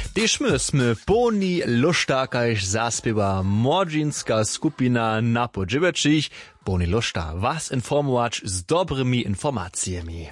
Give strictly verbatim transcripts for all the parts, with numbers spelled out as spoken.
Tež my sme Boni Lošta, kaž zaspiewa młodzieńska skupina na Podżyweczych. Boni Lošta was informować z dobrymi informacjami.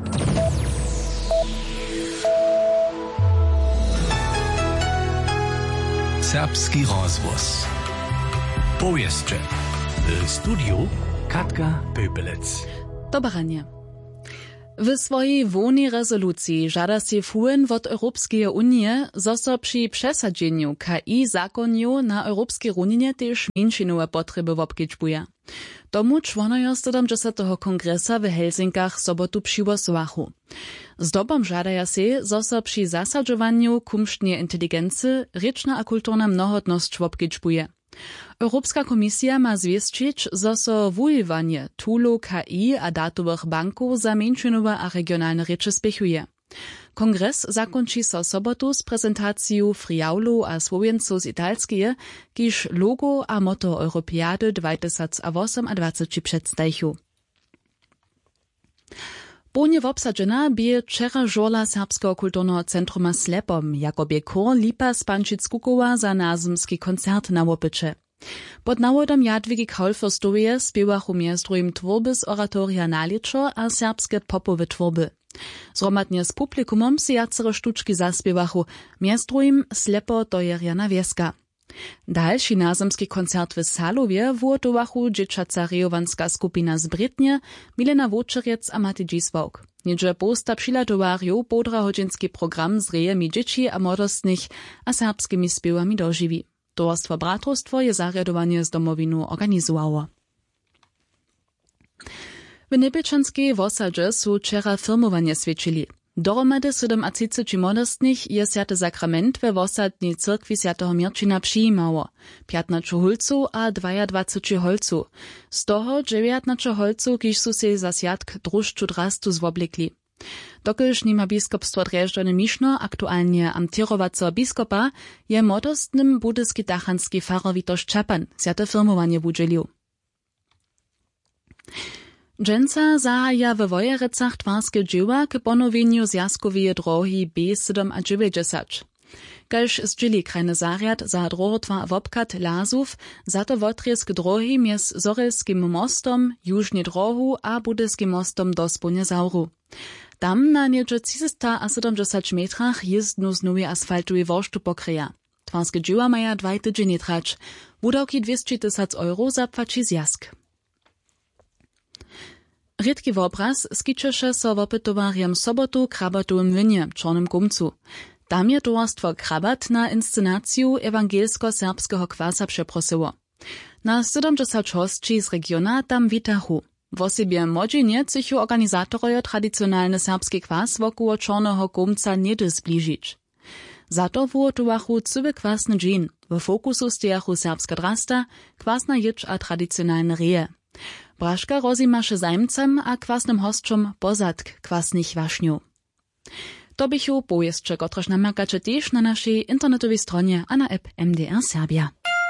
Serbski rozwóz. Powieszcze. W studiu Katka Pöpelec. Dobranie. W swojej wolnej rezolucji żada się fujen od Europejskiej Unii, zo so przy przesadzeniu K I zakonów na Europejskiej Unii też mniejszynowe potrzeby obkiczbuje. Tomu członojo siedemdziesiątego kongresa w Helsinkach sobotu przygłosowachu. Zdobom żadaja się, zo so przy zasadzowaniu kumštnej inteligency rečna a kulturna mnohotność obkiczbuje. Europejska Komisja ma zwieszczyć, zo so wujowanie tulu K I a datowych banków za mniejszynowe a regionalne rzeczy spiechuje. Kongres zakończy so sobotu z prezentacją friaulu a słowiencu z italskie, kiż logo a motto Europeady dwa tysiące osiemnasty przedstawił. Ponie wobsadzena bie wczera żola Serbskiego Kulturnego Centruma Slepom, jakobie kor Lipa Spančić-Kukowa za nazymski koncert na łopycze. Pod nawodom Jadwigi Kaulfürstowie spiewachu między twórby z oratoria Naliczo a serbskie popowe twórby. Zromadnie z publikumom si jacere sztuczki zaspiewachu, między Slepo to Jerjana Wieska. Dalszy nazymski koncert w Salowie wurtowachu dzieciaca rejowanska skupina z Brytnie, Milena Wočerec a Mati Dziswałk. Niedzie posta przylatowariu podrahodzinski program z rejemi dzieci a młodostnych a serbskimi spiewami dożywi. Towarstwo Bratrostwo je zarjadowanie z domowinu organizowało. W Niepečanskiej wosadze su wczera firmowanie świadczyli. Dohromady siedemdziesiąt młodostnych je Święty Sakrament we wosadnej cyrkwi Świętego Mirčina przyjmało. piętnaście holców a dwadzieścia holców. Z toho dziewiętnaście holców, kiż su się za światk drużczu drastu zwoblekli. Dokelž nima biskopstwo Drježdžany Mišno, aktualnie amtirowaco biskopa, je młodostnym budyski tachanski farer Witoš Čapan święte firmowanie udzielił. Dżęca zahaja w Wojerecach twarskie dzieła k ponowieniu zjazkowej drogi B dziewięćdziesiąt. Kaž zdźili krajny zariad za drohotwa wobkat Lazów, za to wotriesk drogi mies Zorelskim mostom, južnie drohu a budyskim mostom do Spunjezauru. Tam na niedzie trzysta siedemdziesiąt metrach jezdnu z nowej asfaltowej wosztu pokryja. Twarskie dzieła maja dwa tydzienie trać. Wudawki dwieście tysięcy euro zapłaci zjazk. Riedki wobraz skičeše so wopytowarjem sobotu krabatowym wynie, Czarnym Gumcu. Tam je towarstwo Krabat na inscenaciju ewangelsko-serbskiego kwasa przeprosiło. Na siedemdziesiąt hostči z regiona tam witachu. W osobie młodzinie cichu organizatorojo tradicjonalny serbski kwas wokoło Czarnego Gumca nie zbliżyć. Za to wuotowachu cywy kwasny dżin. W fokusu stejachu serbska drasta, kwasna jecz a tradicjonalne reje. Braška rozimaše zajmcem a kwasnym hostčom pozadk kwasnych wašňov. To bychu powieszcze, kotrež namakače też na naszej internetowej stronie a na app M D R Serbia.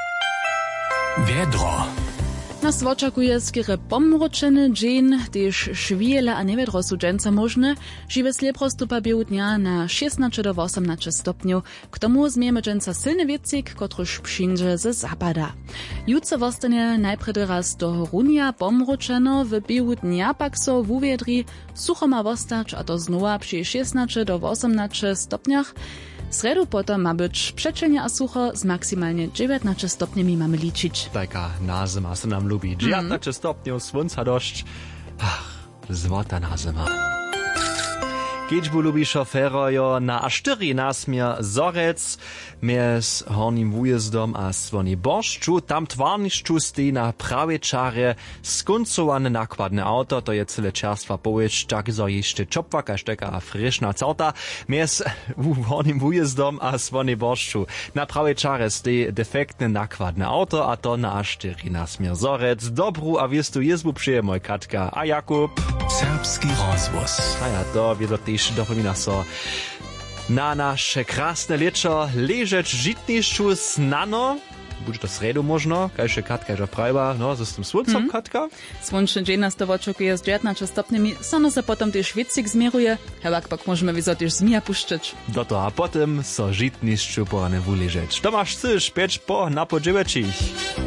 Vedro. Nas oczekuje skiery pomročeny dżin, też szwiele a niewiedro su dżęca możne, žiwe slepprostupa bieł dnia na szesnaście do osiemnaście stopniów, k tomu zmiemy dżęca silny wiecik, kotrež przyjdzie ze zapada. Jutce wostanie najpredy raz do runia pomročeno, w bieł dnia pak so wuwiedri, sucho ma wostać, a to znowa przy szesnaście do osiemnaście stopniach. Sredu potom ma być przeczenie a sucho z maksymalnie dziewiętnaście stopniami mamy liczyć. Taka nazima se nam lubi. dziewiętnaście stopniów, słońca dość. Ach, złota nazima. Kiedźbu lubi šoferojo na a štyri nasmier Zorec mjez Hornim Wujezdom a Svoni Boršću. Tam twarnišću stej na prawej czarje skoncowane nakładne auto. To je cyle čerstva powiedź, tak zo jeszcze čopva, kaž taka frišna cauta mjez Hornim Wujezdom a Svoni Boršću. Na prawej czarje stej defektne nakładne auto, a to na a štyri nasmier Zorec. Dobru a wiestu jezbu przyje moj Katka a Jakub. Serbski rozwóz. A ja to wiedo też dopomina so na nasze krasne leczo leżeć żitniszczu snano. bude to sredu možno, kajže Katka je prajba, no, z tym słońcem, mm. Katka? Słoneczny dzień nas to oczekuje z dziewiętnastu stopniami, samo se potem też Witzig zmieruje, hewak pak możemy wizo też zmija puszczyć. Do to a potem so žitnišću porane wuležeć. To masz ty, szpieć po napodziewiecich.